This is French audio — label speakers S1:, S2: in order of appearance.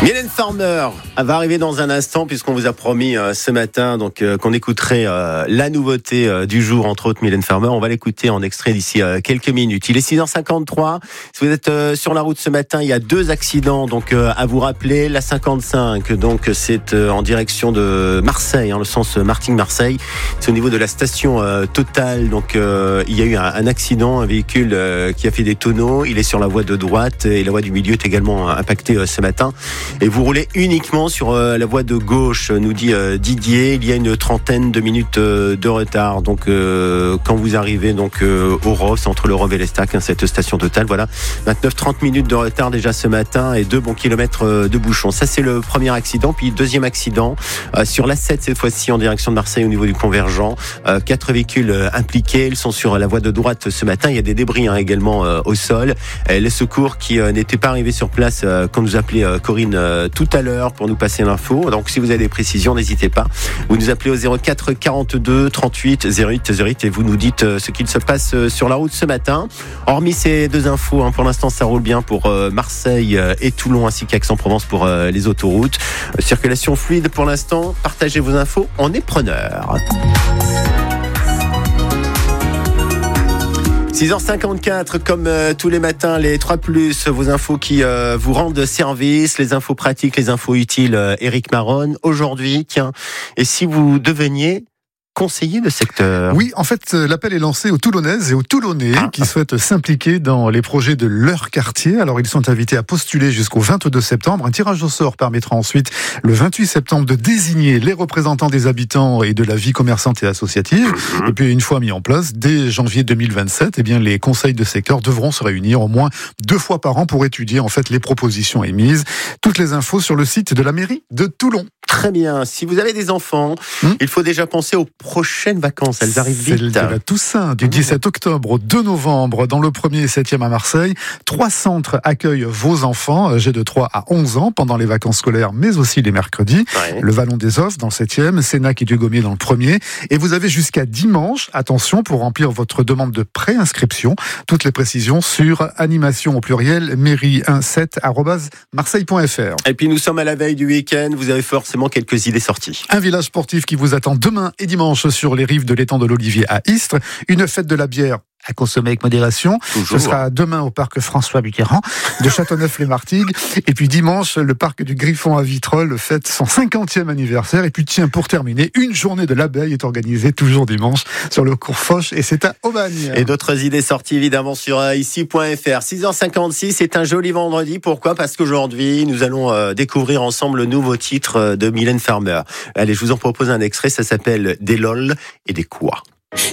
S1: Mylène Farmer va arriver dans un instant puisqu'on vous a promis ce matin qu'on écouterait la nouveauté du jour, entre autres Mylène Farmer. On va l'écouter en extrait d'ici quelques minutes. Il est 6h53. Si vous êtes sur la route ce matin, il y a 2 accidents à vous rappeler. La 55, c'est en direction de Marseille, le sens Martigues-Marseille. C'est au niveau de la station Total. Il y a eu un accident, un véhicule qui a fait des tonneaux. Il est sur la voie de droite et la voie du milieu est également impactée ce matin. Et vous roulez uniquement sur la voie de gauche, nous dit Didier. Il y a une trentaine de minutes de retard. Quand vous arrivez au ROV, c'est entre le ROV et l'Estac, cette station Total. Voilà, 29-30 minutes de retard déjà ce matin et 2 bons kilomètres de bouchons. Ça, c'est le premier accident. Puis deuxième accident sur l'A7, cette fois-ci en direction de Marseille au niveau du convergent. 4 véhicules impliqués. Ils sont sur la voie de droite ce matin. Il y a des débris également au sol. Les secours qui n'étaient pas arrivés sur place quand nous appelait Corinne tout à l'heure pour nous passer l'info. Donc si vous avez des précisions, n'hésitez pas. Vous nous appelez au 04 42 38 08 08 et vous nous dites ce qu'il se passe sur la route ce matin. Hormis ces 2 infos, pour l'instant ça roule bien pour Marseille et Toulon ainsi qu'Aix-en-Provence pour les autoroutes. Circulation fluide pour l'instant. Partagez vos infos, on est preneurs. 6h54, comme tous les matins, les 3+, vos infos qui vous rendent service, les infos pratiques, les infos utiles, Éric Maronne. Aujourd'hui, et si vous deveniez conseiller de secteur?
S2: Oui, en fait, l'appel est lancé aux Toulonnaises et aux Toulonnais qui souhaitent s'impliquer dans les projets de leur quartier. Alors, ils sont invités à postuler jusqu'au 22 septembre. Un tirage au sort permettra ensuite, le 28 septembre, de désigner les représentants des habitants et de la vie commerçante et associative. Et puis, une fois mis en place, dès janvier 2027, les conseils de secteur devront se réunir au moins 2 fois par an pour étudier, les propositions émises. Toutes les infos sur le site de la mairie de Toulon.
S1: Très bien. Si vous avez des enfants, il faut déjà penser aux prochaines vacances. Elles arrivent vite.
S2: Celle de la Toussaint, du 17 octobre au 2 novembre, dans le 1er et 7e à Marseille. 3 centres accueillent vos enfants, âgés de 3 à 11 ans, pendant les vacances scolaires, mais aussi les mercredis. Ouais. Le Vallon des Offres, dans le 7e, Sénac et Dugommier, dans le 1er. Et vous avez jusqu'à dimanche, attention, pour remplir votre demande de préinscription. Toutes les précisions sur animation au pluriel, mairie17@marseille.fr.
S1: Et puis nous sommes à la veille du week-end. Vous avez forcément quelques idées sorties.
S2: Un village sportif qui vous attend demain et dimanche sur les rives de l'étang de l'Olivier à Istres. Une fête de la bière à consommer avec modération.
S1: Toujours.
S2: Ce sera demain au parc François Mitterrand de Châteauneuf-les-Martigues. Et puis dimanche, le parc du Griffon à Vitrolles fête son 50e anniversaire. Et puis pour terminer, une journée de l'abeille est organisée toujours dimanche sur le cours Foch et c'est à Aubagne.
S1: Et d'autres idées sorties évidemment sur ici.fr. 6h56, c'est un joli vendredi. Pourquoi ? Parce qu'aujourd'hui, nous allons découvrir ensemble le nouveau titre de Mylène Farmer. Allez, je vous en propose un extrait, ça s'appelle « Des lol et des quoi ».